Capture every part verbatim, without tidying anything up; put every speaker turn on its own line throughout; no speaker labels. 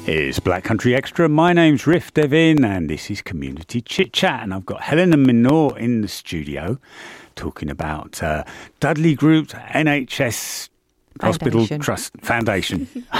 It's Black Country Extra. My name's Riff Devin and this is Community Chit Chat, and I've got Helen and Minor in the studio talking about uh, Dudley Group N H S Hospital
Foundation.
Trust Foundation. You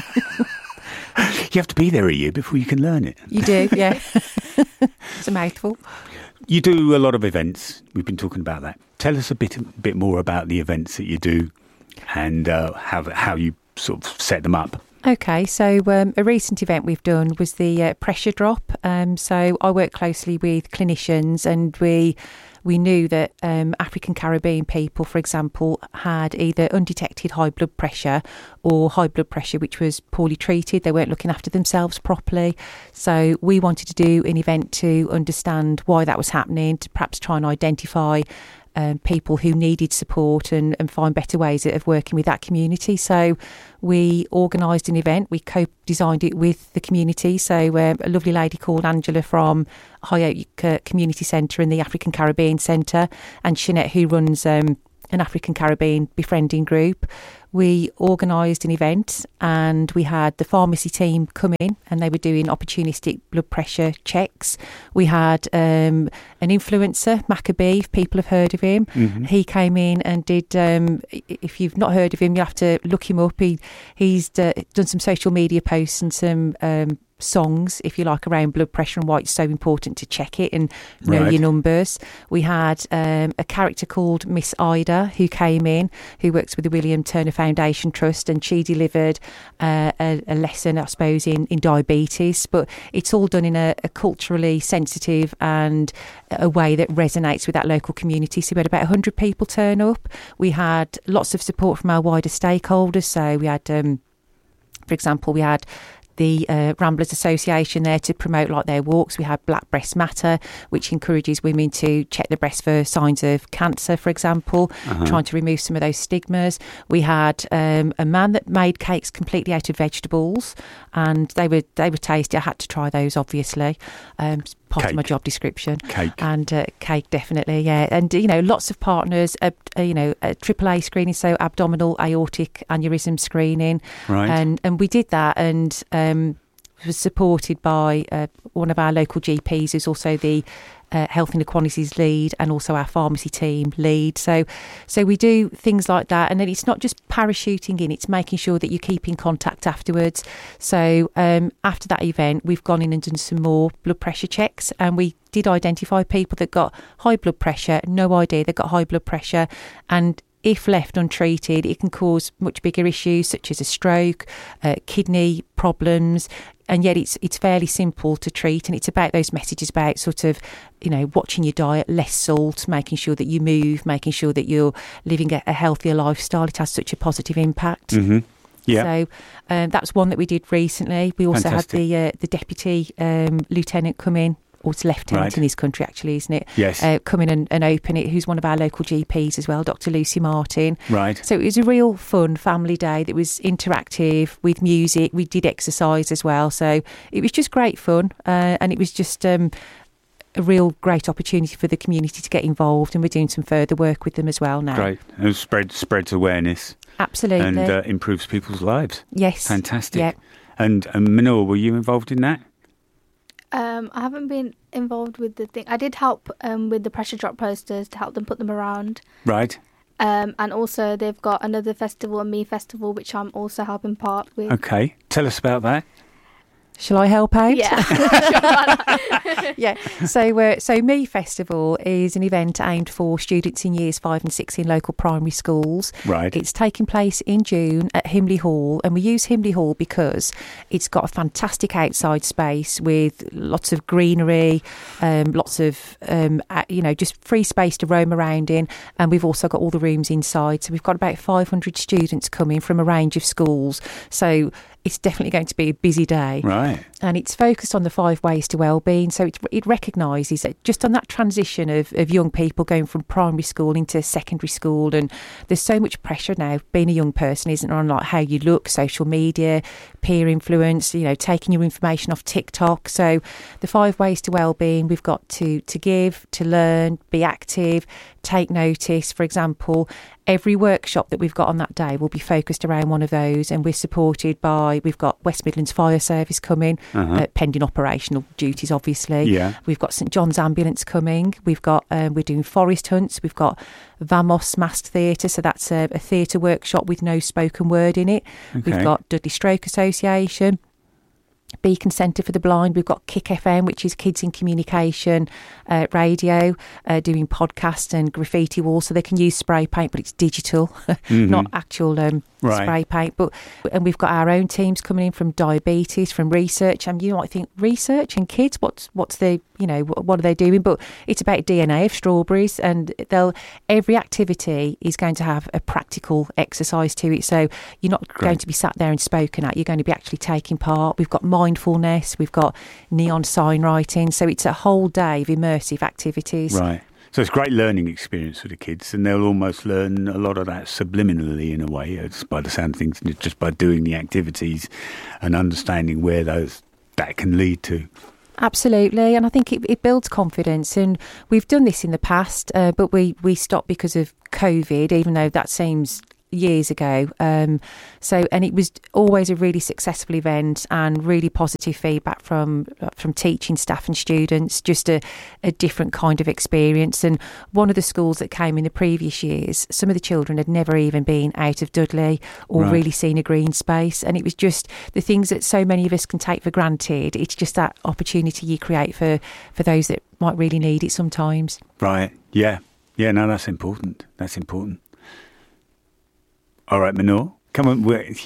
have to be there a year before you can learn it.
You do, yeah. It's a mouthful.
You do a lot of events. We've been talking about that. Tell us a bit, a bit more about the events that you do and uh, how how you sort of set them up.
Okay, so um, a recent event we've done was the uh, pressure drop. Um, so I work closely with clinicians, and we we knew that um, African Caribbean people, for example, had either undetected high blood pressure or high blood pressure which was poorly treated. They weren't looking after themselves properly. So we wanted to do an event to understand why that was happening, to perhaps try and identify Um, people who needed support and, and find better ways of working with that community. So we organised an event. We co-designed it with the community. So um, a lovely lady called Angela from High Oak uh, Community Centre and the African Caribbean Centre, and Jeanette, who runs um, an African Caribbean befriending group. We organised an event and we had the pharmacy team come in and they were doing opportunistic blood pressure checks. We had um, an influencer, Maccabee, if people have heard of him. Mm-hmm. He came in and did, um, if you've not heard of him, you have to look him up. He, he's uh, done some social media posts and some um, songs, if you like, around blood pressure and why it's so important to check it and know
Right.
your numbers. We had um, a character called Miss Ida who came in, who works with the William Turner Foundation Trust, and she delivered uh, a, a lesson, I suppose, in, in diabetes, but it's all done in a, a culturally sensitive and a way that resonates with that local community. So we had about one hundred people turn up. We had lots of support from our wider stakeholders. So we had, um, for example, we had the uh, Ramblers Association there to promote like their walks. We had Black Breast Matter, which encourages women to check their breast for signs of cancer, for example, uh-huh. trying to remove some of those stigmas. We had um, a man that made cakes completely out of vegetables, and they were they were tasty. I had to try those, obviously. Um, it's part
Cake.
of my job description.
Cake.
And uh, cake, definitely, yeah. And, you know, lots of partners, uh, uh, you know, uh, triple A screening, so abdominal aortic aneurysm screening.
Right.
And, and we did that, and um, was supported by uh, one of our local G Ps, who's also the uh, Health Inequalities lead, and also our pharmacy team lead. So so we do things like that, and then it's not just parachuting in, it's making sure that you keep in contact afterwards. So um, after that event, we've gone in and done some more blood pressure checks, and we did identify people that got high blood pressure, no idea they got high blood pressure, and if left untreated, it can cause much bigger issues such as a stroke, uh, kidney problems, and yet it's it's fairly simple to treat. And it's about those messages about sort of, you know, watching your diet, less salt, making sure that you move, making sure that you're living a, a healthier lifestyle. It has such a positive impact.
Mm-hmm. Yeah.
So um, that's one that we did recently. We also
Fantastic.
had the uh, the deputy um, lieutenant come in. Or it's lieutenant
Right.
in this country, actually, isn't it?
Yes.
Uh, come in and, and open it, who's one of our local G Ps as well, Doctor Lucy Martin.
Right.
So it was a real fun family day that was interactive with music. We did exercise as well. So it was just great fun. Uh, and it was just um, a real great opportunity for the community to get involved. And we're doing some further work with them as well now.
Great. And it spread, spreads awareness.
Absolutely.
And uh, improves people's lives.
Yes.
Fantastic.
Yeah.
And, and Minor, were you involved in that?
Um, I haven't been involved with the thing. I did help um, with the pressure drop posters to help them put them around.
Right.
Um, and also they've got another festival, a Me Festival, which I'm also helping part with.
Okay. Tell us about that.
Shall I help out?
Yeah.
Yeah. So, uh, so Me Festival is an event aimed for students in years five and six in local primary schools.
Right.
It's taking place in June at Himley Hall, and we use Himley Hall because it's got a fantastic outside space with lots of greenery, um, lots of um, uh, you know, just free space to roam around in, and we've also got all the rooms inside. So we've got about five hundred students coming from a range of schools. So it's definitely going to be a busy day.
Right.
And it's focused on the five ways to wellbeing. So it, it recognises that just on that transition of, of young people going from primary school into secondary school, and there's so much pressure now being a young person, isn't there, on like how you look, social media, peer influence, you know, taking your information off TikTok. So the five ways to wellbeing, we've got to to give, to learn, be active, take notice. For example, every workshop that we've got on that day will be focused around one of those, and we're supported by, we've got West Midlands Fire Service coming, uh-huh. uh, pending operational duties, obviously.
Yeah.
We've got St John's Ambulance coming. We've got, um, we're doing forest hunts. We've got Vamos Masked Theatre, so that's a, a theatre workshop with no spoken word in it. Okay. We've got Dudley Stroke Association, Beacon Centre for the Blind. We've got Kick F M, which is Kids in Communication uh, radio, uh, doing podcasts and graffiti walls, so they can use spray paint, but it's digital, mm-hmm. not actual um, right. spray paint. But and we've got our own teams coming in from diabetes, from research. And you might think, research and kids, what's what's the you know what are they doing? But it's about D N A of strawberries, and they'll every activity is going to have a practical exercise to it. So you're not Great. going to be sat there and spoken at. You're going to be actually taking part. We've got mindfulness, we've got neon sign writing, so it's a whole day of immersive activities.
Right. So it's a great learning experience for the kids, and they'll almost learn a lot of that subliminally in a way, it's by the sound of things, just by doing the activities and understanding where those that can lead to.
Absolutely, and I think it, it builds confidence, and we've done this in the past, uh, but we, we stopped because of COVID, even though that seems years ago. Um, so, and it was always a really successful event and really positive feedback from from teaching staff and students, just a, a different kind of experience. And one of the schools that came in the previous years, some of the children had never even been out of Dudley or right. really seen a green space. And it was just the things that so many of us can take for granted. It's just that opportunity you create for, for those that might really need it sometimes.
Right. Yeah. Yeah, no, that's important. That's important. All right, Minnoor, come on.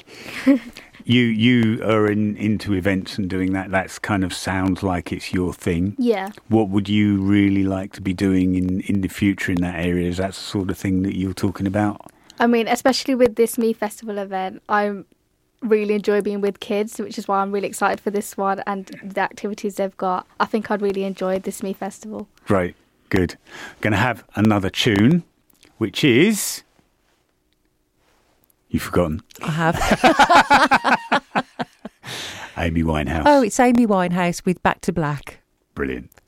you you are in, into events and doing that. That's kind of sounds like it's your thing.
Yeah.
What would you really like to be doing in, in the future in that area? Is that the sort of thing that you're talking about?
I mean, especially with this Me Festival event, I really enjoy being with kids, which is why I'm really excited for this one and the activities they've got. I think I'd really enjoy this Me Festival.
Great, good. Going to have another tune, which is... You've forgotten.
I have.
Amy Winehouse.
Oh, it's Amy Winehouse with Back to Black.
Brilliant.